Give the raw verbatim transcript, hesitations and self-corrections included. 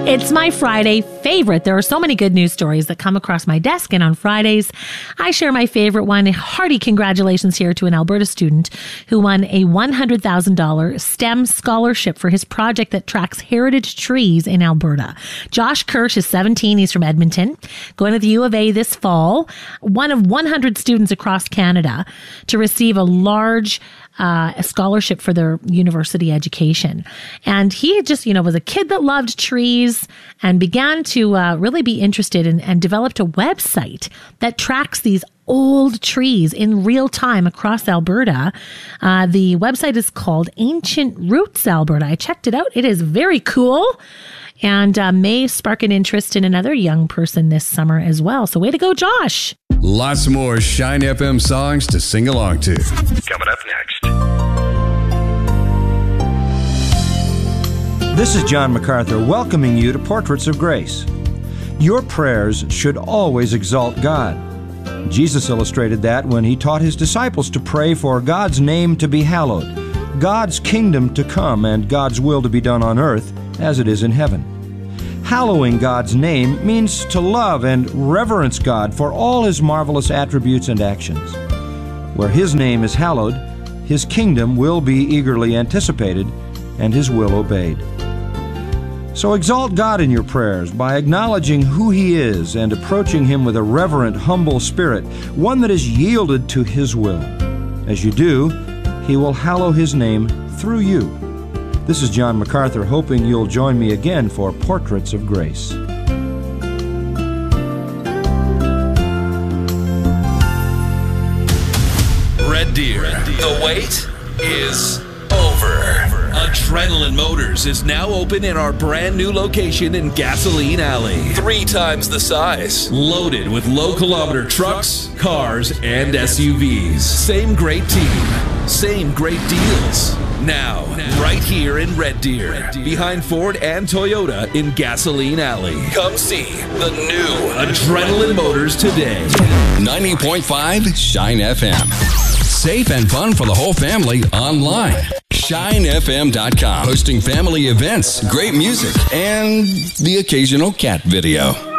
It's my Friday favorite. There are so many good news stories that come across my desk, and on Fridays, I share my favorite one. Hearty congratulations here to an Alberta student who won a one hundred thousand dollars STEM scholarship for his project that tracks heritage trees in Alberta. Josh Kirsch is seventeen. He's from Edmonton, going to the U of A this fall, one of one hundred students across Canada to receive a large Uh, a scholarship for their university education. And he just, you know, was a kid that loved trees and began to uh, really be interested in, and developed a website that tracks these old trees in real time across Alberta. Uh, the website is called Ancient Roots Alberta. I checked it out. It is very cool and uh, may spark an interest in another young person this summer as well. So way to go, Josh. Lots more Shine F M songs to sing along to. Coming up next. This is John MacArthur welcoming you to Portraits of Grace. Your prayers should always exalt God. Jesus illustrated that when he taught his disciples to pray for God's name to be hallowed, God's kingdom to come, and God's will to be done on earth as it is in heaven. Hallowing God's name means to love and reverence God for all his marvelous attributes and actions. Where his name is hallowed, his kingdom will be eagerly anticipated and his will obeyed. So exalt God in your prayers by acknowledging who he is and approaching him with a reverent, humble spirit, one that is yielded to his will. As you do, he will hallow his name through you. This is John MacArthur, hoping you'll join me again for Portraits of Grace. Red Deer, the wait is over. Adrenaline Motors is now open in our brand new location in Gasoline Alley. Three times the size. Loaded with low kilometer trucks, cars, and S U Vs. Same great team. Same great deals. Now, right here in Red Deer, behind Ford and Toyota in Gasoline Alley. Come see the new Adrenaline Motors today. ninety point five Shine F M. Safe and fun for the whole family online. shine f m dot com. Hosting family events, great music, and the occasional cat video.